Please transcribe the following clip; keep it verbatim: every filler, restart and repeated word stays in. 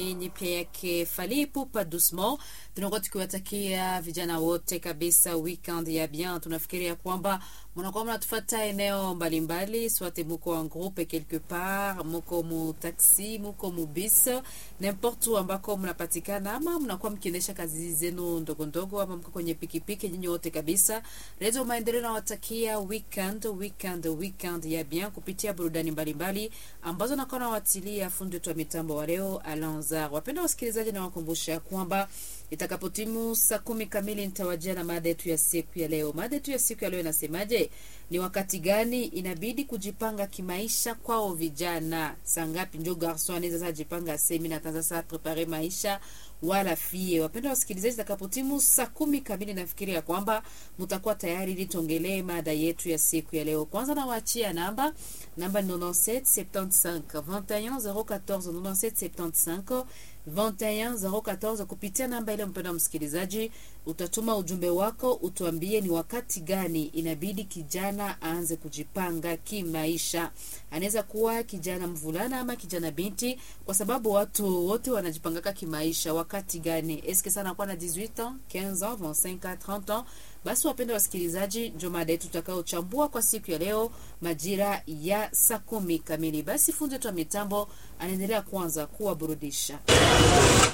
nyipya yake Fally Ipupa Doucement. Tunakuwa tukiwatakia vijana wote kabisa weekend ya bien. Tunafikiria kwamba mnakuwa mnatufuata eneo mbalimbali, soit muko en groupe quelque part, muko mu taxi, muko mu bus, n'importe où ambako mnapatikana, ama mnakuwa mkiendesha kazi zenu ndogo ndogo, ama mko kwenye pikipiki, nyinyi wote kabisa. Radio Maendeleo nawatakia weekend weekend weekend ya bien kupitia burudani mbalimbali ambazo nakuwa nawatilia fundi wetu wa mitambo wa leo Alanzar. Wapenda wasikilizaji, na wakumbusha kwamba itakapotimu saa kumi kamili nitawajia na mada yetu ya siku ya leo. Mada yetu ya siku ya leo inasemaje? Ni wakati gani inabidi kujipanga kimaisha kwao vijana? Saa ngapi ndio garçon anaweza sasa jipanga semi na tanza sasa prepare maisha wala fie? Wapenda wasikilizaji, itakapotimu saa kumi kamili nafikiria kwamba mtakuwa tayari ili tuongelee mada yetu ya siku ya leo. Kwanza na waachia namba namba ninety-seven seventy-five vingt et un zéro quatorze ninety-seven seventy-five vingt et un zéro quatorze. Kupitia namba ile, mpenda msikilizaji, utatuma ujumbe wako, utuambie ni wakati gani inabidi kijana aanze kujipanga kimaisha. Anaweza kuwa kijana mvulana ama kijana binti, kwa sababu watu wote wanajipangaka kimaisha. Wakati gani? Eske sana kwa na dix-huit ans, quinze ans, vingt-cinq ans, trente ans? Basi wapenda wasikilizaji, ndio mada yetu tutakayochambua kwa siku ya leo majira ya saa kumi kamili. Basi fundi wetu wa mitambo anaendelea kwanza kuwaburudisha.